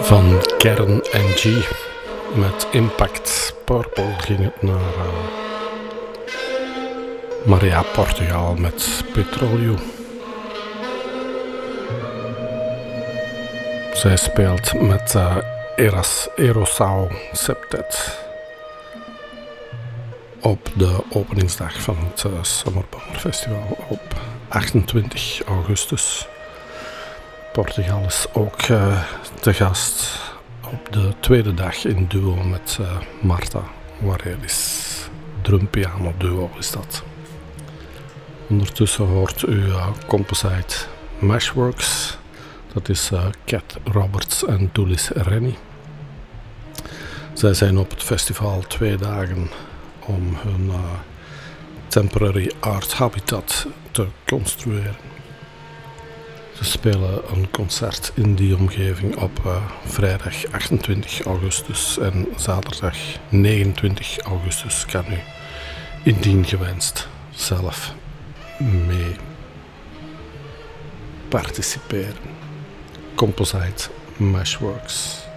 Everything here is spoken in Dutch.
Van Kern NG met Impact Purple ging het naar Maria Portugal met Petróleo. Zij speelt met Erosao Septet op de openingsdag van het Summerbound Festival op 28 augustus. Portugal is ook te gast op de tweede dag in duo met Marta Varelis. Drum-piano duo is dat. Ondertussen hoort u Composite Meshworks. Dat is Cat Roberts en Tulis Rennie. Zij zijn op het festival 2 dagen om hun temporary art habitat te construeren. Ze spelen een concert in die omgeving op vrijdag 28 augustus en zaterdag 29 augustus kan u indien gewenst zelf mee participeren. Composite Meshworks.